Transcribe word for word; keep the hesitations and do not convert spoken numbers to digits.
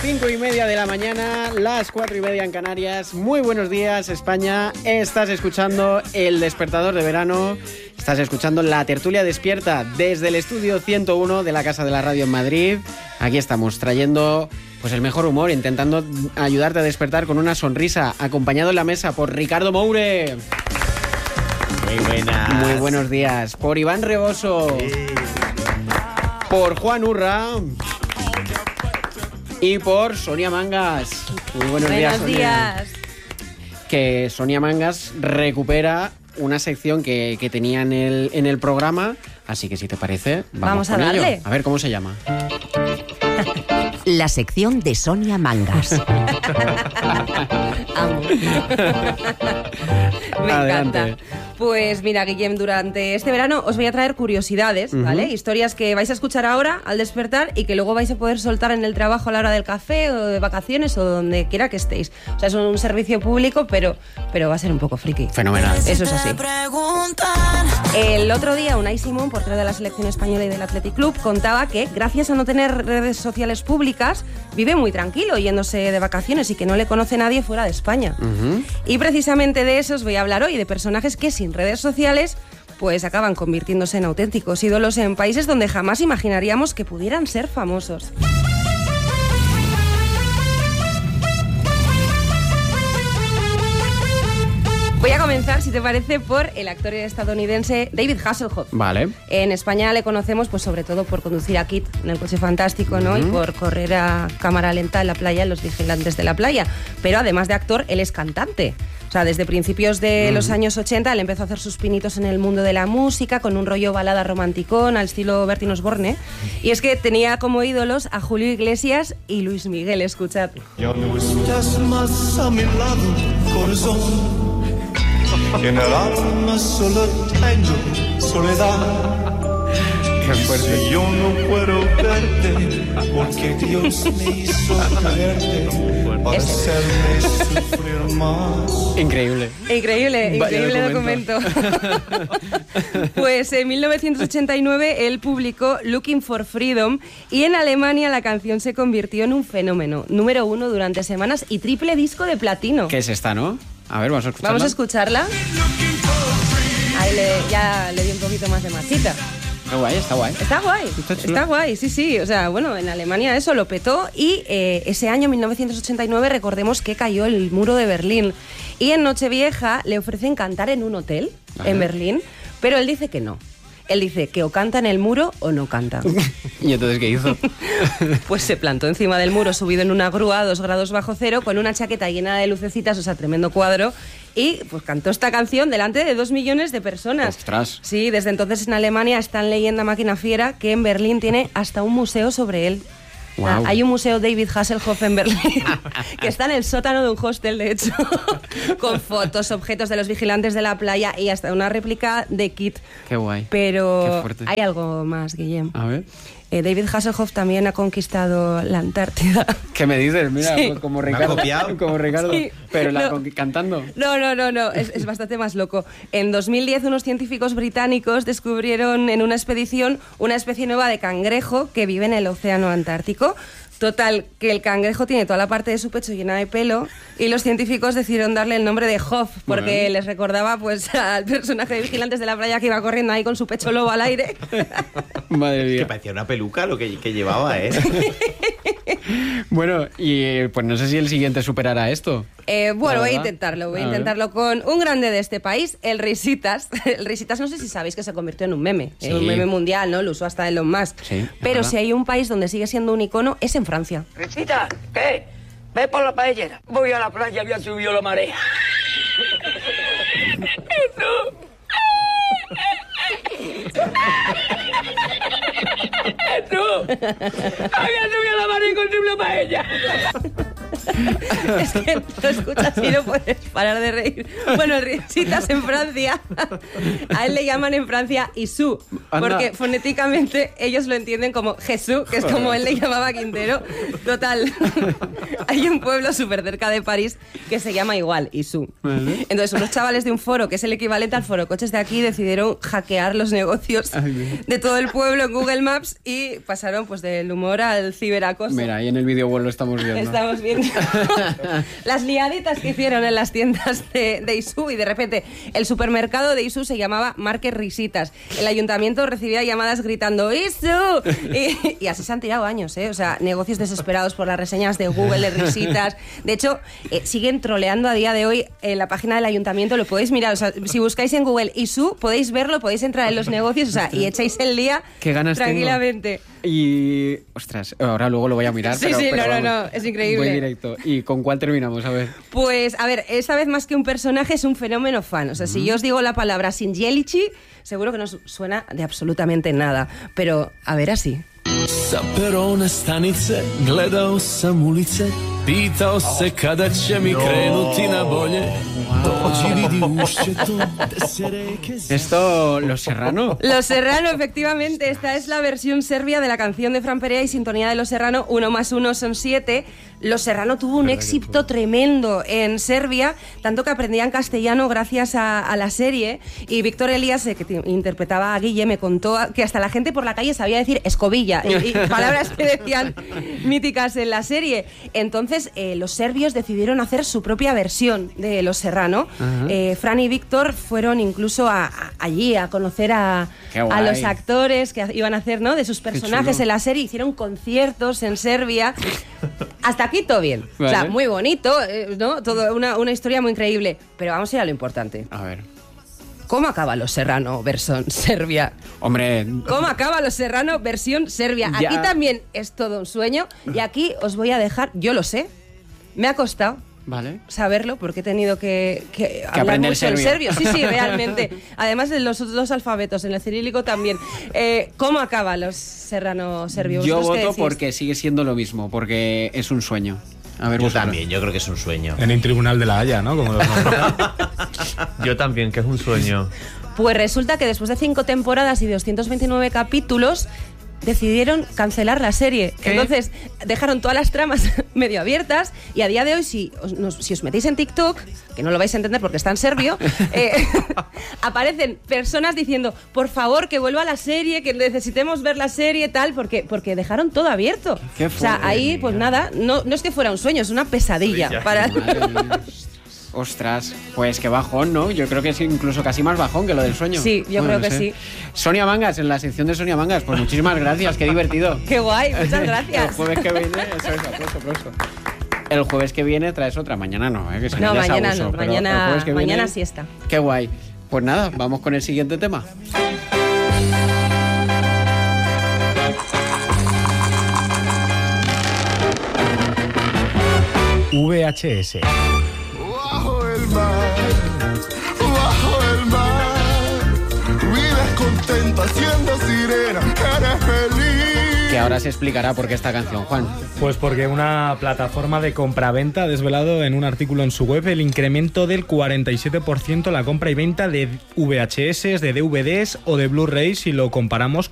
cinco y media de la mañana, las cuatro y media en Canarias. Muy buenos días, España. Estás escuchando El Despertador de Verano. Estás escuchando La Tertulia Despierta desde el estudio ciento uno de la Casa de la Radio en Madrid. Aquí estamos trayendo pues el mejor humor, intentando ayudarte a despertar con una sonrisa, acompañado en la mesa por Ricardo Moure. Muy buenas. Muy buenos días. Por Iván Reboso. Sí. Por Juan Urra. Y por Sonia Mangas. Muy buenos, buenos días, Sonia. días. Que Sonia Mangas recupera una sección que, que tenía en el, en el programa. Así que si te parece, vamos, vamos a con darle. ello. A ver cómo se llama. La sección de Sonia Mangas. Me Adelante. encanta. Pues mira, Guillem, durante este verano os voy a traer curiosidades, uh-huh. ¿vale? Historias que vais a escuchar ahora al despertar y que luego vais a poder soltar en el trabajo a la hora del café o de vacaciones o donde quiera que estéis. O sea, es un servicio público, pero, pero va a ser un poco friki. Fenomenal. Eso es así. El otro día, Unai Simón, portero de la selección española y del Athletic Club, contaba que gracias a no tener redes sociales públicas, vive muy tranquilo yéndose de vacaciones y que no le conoce nadie fuera de España. Uh-huh. Y precisamente de eso os voy a hablar hoy, de personajes que sin redes sociales pues acaban convirtiéndose en auténticos ídolos en países donde jamás imaginaríamos que pudieran ser famosos. Voy a comenzar, si te parece, por el actor estadounidense David Hasselhoff. Vale. En España le conocemos pues sobre todo por conducir a Kit en El coche fantástico, ¿no? Uh-huh. Y por correr a cámara lenta en la playa en Los vigilantes de la playa. Pero además de actor, él es cantante. O sea, desde principios de uh-huh. los años ochenta él empezó a hacer sus pinitos en el mundo de la música con un rollo balada romanticón al estilo Bertín Osborne. Y es que tenía como ídolos a Julio Iglesias y Luis Miguel, escuchad. Ya no estás más a mi lado, corazón. En el alma solo tengo soledad. Qué fuerte. Si yo no puedo verte, porque Dios me hizo caerte para hacerme sufrir más. Increíble. Increíble, Vaya increíble documento. documento. Pues en mil novecientos ochenta y nueve él publicó Looking for Freedom y en Alemania la canción se convirtió en un fenómeno. Número uno durante semanas y triple disco de platino. ¿Qué es esta, no? A ver, vamos a escucharla. Vamos a escucharla. Ahí le, ya le di un poquito más de marchita. Está guay, está guay. Está guay, está, está guay, sí, sí. O sea, bueno, en Alemania eso lo petó y eh, ese año, mil novecientos ochenta y nueve, recordemos que cayó el muro de Berlín. Y en Nochevieja le ofrecen cantar en un hotel Ajá. en Berlín, pero él dice que no. Él dice que o canta en el muro o no canta. ¿Y entonces qué hizo? Pues se plantó encima del muro, subido en una grúa a dos grados bajo cero, con una chaqueta llena de lucecitas, o sea, tremendo cuadro, y pues cantó esta canción delante de dos millones de personas. ¡Ostras! Sí, desde entonces en Alemania está en leyenda máquina fiera que en Berlín tiene hasta un museo sobre él. Wow. Ah, hay un museo David Hasselhoff en Berlín que está en el sótano de un hostel, de hecho, con fotos, objetos de Los vigilantes de la playa y hasta una réplica de Kit. Qué guay. Pero Qué hay algo más, Guillem. A ver. Eh, David Hasselhoff también ha conquistado la Antártida. ¿Qué me dices? Mira, sí. como Ricardo. Como Ricardo. Sí. Pero la no. cantando. No, no, no, no. Es, es bastante más loco. En dos mil diez unos científicos británicos descubrieron en una expedición una especie nueva de cangrejo que vive en el océano Antártico. Total, que el cangrejo tiene toda la parte de su pecho llena de pelo y los científicos decidieron darle el nombre de Hoff porque bueno. les recordaba pues al personaje de Vigilantes de la playa que iba corriendo ahí con su pecho lobo al aire. Madre mía. Que parecía una peluca lo que, que llevaba, ¿eh? Bueno, y pues no sé si el siguiente superará esto. Eh, bueno, voy a intentarlo, voy a, a intentarlo ver. Con un grande de este país, el Risitas. El Risitas, no sé si sabéis que se convirtió en un meme, sí. en un meme mundial, ¿no? Lo usó hasta Elon Musk. Sí, pero verdad. Si hay un país donde sigue siendo un icono, es en Francia. Risitas, ¿qué? Ve por la paellera. Voy a la playa, había subido la marea. Eso. Eso. Había subido la marea y encontré una paella. Es que lo escuchas y no puedes parar de reír. Bueno, risitas en Francia. A él le llaman en Francia Isú, porque Anda. fonéticamente ellos lo entienden como Jesús, que es como él le llamaba a Quintero. Total. Hay un pueblo súper cerca de París que se llama igual, Isú. Vale. Entonces, unos chavales de un foro, que es el equivalente al foro coches de aquí, decidieron hackear los negocios de todo el pueblo en Google Maps y pasaron pues del humor al ciberacoso. Mira, ahí en el vídeo web lo estamos viendo. Estamos viendo las liaditas que hicieron en las tiendas de, de Isú, y de repente el supermercado de Isú se llamaba Market Risitas. El ayuntamiento recibía llamadas gritando ¡Isú! Y, y así se han tirado años, ¿eh? O sea, negocios desesperados por las reseñas de Google de risitas. De hecho, eh, siguen troleando a día de hoy en la página del ayuntamiento, lo podéis mirar. O sea, si buscáis en Google Isú, podéis verlo, podéis entrar en los negocios, o sea, y echáis el día Qué ganas tranquilamente. tengo. Y... Ostras, ahora luego lo voy a mirar. Sí, pero, sí, pero no, no, vamos, no, es increíble. Voy directo. ¿Y con cuál terminamos? A ver. Pues, a ver, esta vez más que un personaje es un fenómeno fan. O sea, si yo os digo la palabra Singielici, seguro que no os suena de absolutamente nada. Pero, a ver, así. Sa perone stanice gledao sam ulice, pitao se kada će mi krenuti na bolje. Dođi vidi ušće to te se reke za- Esto, Los Serrano. Los Serrano, efectivamente, esta es la versión serbia de la canción de Fran Perea y sintonía de Los Serrano, uno más uno son siete. Los Serrano tuvo un éxito tremendo en Serbia, tanto que aprendían castellano gracias a, a la serie, y Víctor Elías, eh, que t- interpretaba a Guille, me contó que hasta la gente por la calle sabía decir escobilla, y, y palabras que decían míticas en la serie. Entonces, eh, los serbios decidieron hacer su propia versión de Los Serrano. Eh, Fran y Víctor fueron incluso a, a- allí a conocer a, Qué a guay. los actores que iban a hacer, ¿no?, de sus personajes chulo. en la serie. Hicieron conciertos en Serbia. Hasta aquí todo bien. O sea, Vale. muy bonito, eh, ¿no? Todo una, una historia muy increíble. Pero vamos a ir a lo importante. A ver. ¿Cómo acaba Los Serrano versión Serbia? Hombre, ¿Cómo acaba Los Serrano versión Serbia? Ya. Aquí también es todo un sueño. Y aquí os voy a dejar, yo lo sé, me ha costado vale. saberlo porque he tenido que, que hablar aprender mucho en serbio. serbio. Sí, sí, realmente. Además de los otros dos alfabetos, en el cirílico también. Eh, ¿Cómo acaba Los Serrano Serbio? Yo ¿Vosotros qué voto decís? porque sigue siendo lo mismo, porque es un sueño. A ver, Yo vosotros. también, yo creo que es un sueño. En el Tribunal de la Haya, ¿no? Como los nombran. Yo también, que es un sueño. Pues resulta que después de cinco temporadas y doscientos veintinueve capítulos decidieron cancelar la serie. ¿Qué? Entonces dejaron todas las tramas medio abiertas, y a día de hoy, si os, nos- si os metéis en TikTok, que no lo vais a entender porque está en serbio, eh, aparecen personas diciendo, por favor, que vuelva la serie, que necesitemos ver la serie, tal, porque, porque dejaron todo abierto. Qué O sea, fuerte, ahí, pues nada, no, no es que fuera un sueño, es una pesadilla. Pesadilla. Para... Madre mía. Ostras, pues qué bajón, ¿no? Yo creo que es incluso casi más bajón que lo del sueño. Sí, yo creo que sí. Sonia Mangas, en la sección de Sonia Mangas, pues muchísimas gracias, qué divertido. Qué guay, muchas El gracias. jueves que viene, eso es, aplauso, aplauso. El jueves que viene traes otra, mañana no, ¿eh? Que si No, ya es mañana abuso, no, pero el mañana, jueves que mañana viene, siesta. Qué guay. Pues nada, vamos con el siguiente tema. V H S. Bajo el mar, bajo el mar, vives contenta siendo sirena, eres feliz. Que ahora se explicará por qué esta canción, Juan. Pues porque una plataforma de compraventa ha desvelado en un artículo en su web el incremento del cuarenta y siete por ciento en la compra y venta de V H S, de D V Ds o de Blu-ray si lo comparamos